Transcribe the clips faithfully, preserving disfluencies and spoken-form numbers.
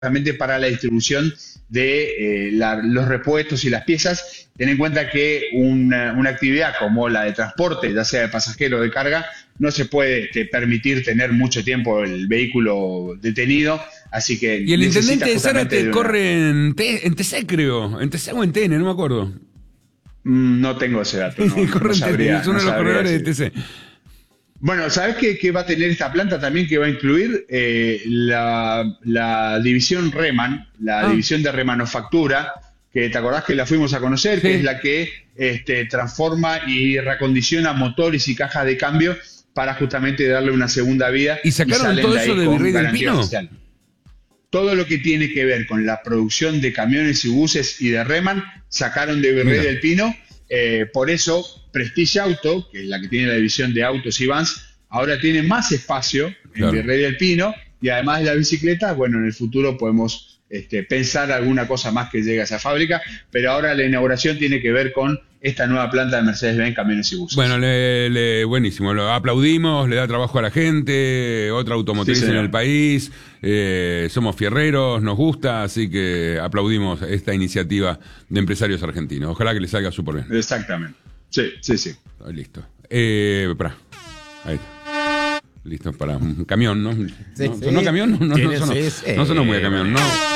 justamente para la distribución de eh, la, los repuestos y las piezas. Ten en cuenta que una, una actividad como la de transporte, ya sea de pasajero o de carga, no se puede este, permitir tener mucho tiempo el vehículo detenido, así que... Y el intendente de Zárate corre en, T, en T C, creo, en T C o en T N, no me acuerdo. No tengo ese dato, no, corre no sabría, es uno de los corredores de T C. Bueno, ¿sabés qué, qué va a tener esta planta también? Que va a incluir eh, la, la división Reman, la ah. división de remanufactura, que te acordás que la fuimos a conocer, sí. que es la que este, transforma y reacondiciona motores y cajas de cambio para justamente darle una segunda vida. ¿Y sacaron y todo de eso de Virrey del Pino? Oficial. Todo lo que tiene que ver con la producción de camiones y buses y de Reman, sacaron de Virrey Mira. del Pino. Eh, por eso, Prestige Auto, que es la que tiene la división de autos y vans, ahora tiene más espacio claro. en Virrey del Pino, y además de la bicicleta, bueno, en el futuro podemos este, pensar alguna cosa más que llegue a esa fábrica, pero ahora la inauguración tiene que ver con esta nueva planta de Mercedes-Benz Camiones y Buses. Bueno, le, le, buenísimo, lo aplaudimos, le da trabajo a la gente, otra automotriz sí, en el país, eh, somos fierreros, nos gusta, así que aplaudimos esta iniciativa de empresarios argentinos. Ojalá que le salga súper bien. Exactamente. Sí, sí, sí. Listo. Eh, para. Ahí está. Listo, para un camión, ¿no? Sí, ¿No sí. sonó camión? No, no, no, sonó, sí, sí. no sonó muy a camión, ¿no?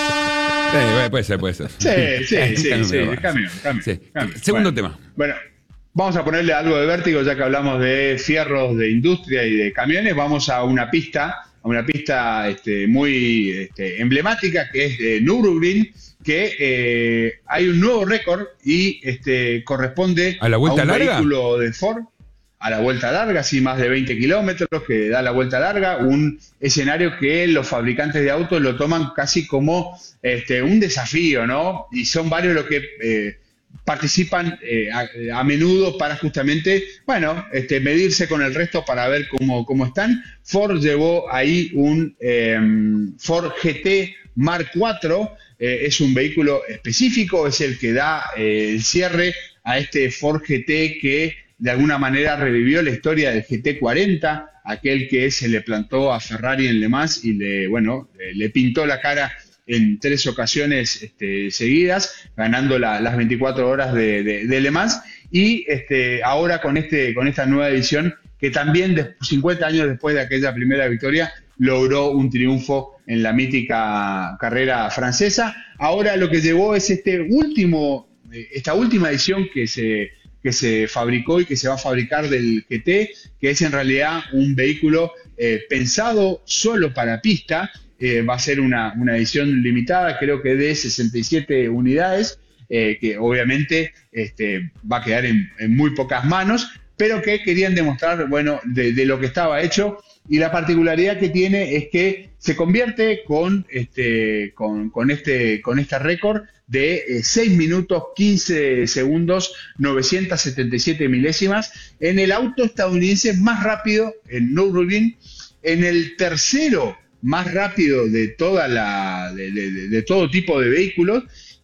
Sí, puede ser, puede ser. Sí, sí, sí, sí, sí. Camión, camión, sí. camión. Segundo bueno, tema. Bueno, vamos a ponerle algo de vértigo, ya que hablamos de fierros, de industria y de camiones. Vamos a una pista, a una pista este, muy este, emblemática, que es de Nürburgring, que eh, hay un nuevo récord y este, corresponde a, la vuelta a un larga? vehículo de Ford. A la vuelta larga, sí, más de veinte kilómetros, que da la vuelta larga, un escenario que los fabricantes de autos lo toman casi como este, un desafío, ¿no? Y son varios los que eh, participan eh, a, a menudo para justamente, bueno, este, medirse con el resto para ver cómo, cómo están. Ford llevó ahí un eh, Ford G T Mark cuatro, eh, es un vehículo específico, es el que da eh, el cierre a este Ford G T que de alguna manera revivió la historia del G T cuarenta, aquel que se le plantó a Ferrari en Le Mans y le, bueno, le pintó la cara en tres ocasiones este, seguidas, ganando la, las veinticuatro horas de, de, de Le Mans, y este, ahora con, este, con esta nueva edición, que también de, cincuenta años después de aquella primera victoria, logró un triunfo en la mítica carrera francesa. Ahora lo que llevó es este último, esta última edición que se... que se fabricó y que se va a fabricar del G T, que es en realidad un vehículo eh, pensado solo para pista. Eh, va a ser una, una edición limitada, creo que de sesenta y siete unidades, eh, que obviamente este, va a quedar en, en muy pocas manos, pero que querían demostrar, bueno, de, de lo que estaba hecho. Y la particularidad que tiene es que se convierte con este, con, con este, con este récord de eh, seis minutos quince segundos, novecientas setenta y siete milésimas, en el auto estadounidense más rápido en Nürburgring, en el tercero más rápido de toda la de, de, de todo tipo de vehículos,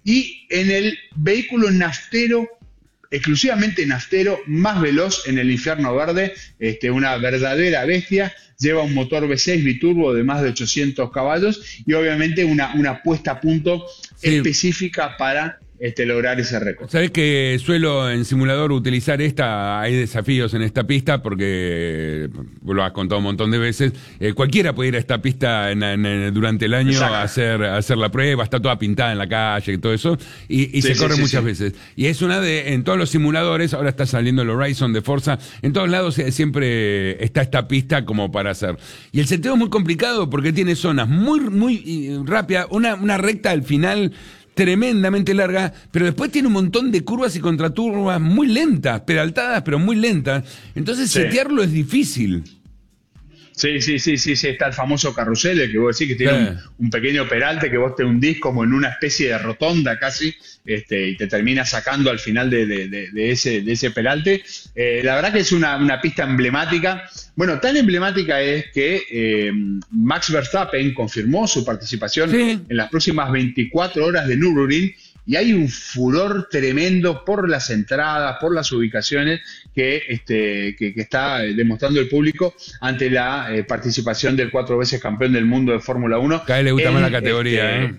y en el vehículo naftero, exclusivamente naftero, más veloz en el Infierno Verde, este, una verdadera bestia. Lleva un motor V seis biturbo de más de ochocientos caballos y obviamente una, una puesta a punto sí. específica para este, lograr ese récord. Sabés que suelo en simulador utilizar esta, hay desafíos en esta pista porque, vos lo has contado un montón de veces, eh, cualquiera puede ir a esta pista en, en, durante el año a hacer, a hacer la prueba, está toda pintada en la calle y todo eso, y, y sí, se sí, corre sí, muchas sí. veces. Y es una de, en todos los simuladores, ahora está saliendo el Horizon de Forza, en todos lados siempre está esta pista como para hacer. Y el seteo es muy complicado porque tiene zonas muy, muy rápidas, una, una recta al final tremendamente larga, pero después tiene un montón de curvas y contraturvas muy lentas, peraltadas, pero muy lentas. Entonces sí. setearlo es difícil. Sí, sí, sí, sí, sí, está el famoso carrusel, el que vos decís que tiene sí. un, un pequeño peralte que vos te hundís como en una especie de rotonda casi, este, y te termina sacando al final de, de, de, de, ese, de ese peralte. Eh, la verdad que es una, una pista emblemática. Bueno, tan emblemática es que eh, Max Verstappen confirmó su participación sí. en las próximas veinticuatro horas de Nürburgring y hay un furor tremendo por las entradas, por las ubicaciones que, este, que, que está demostrando el público ante la eh, participación del cuatro veces campeón del mundo de Fórmula uno. Cada vez le gusta en, más la categoría, este, ¿eh?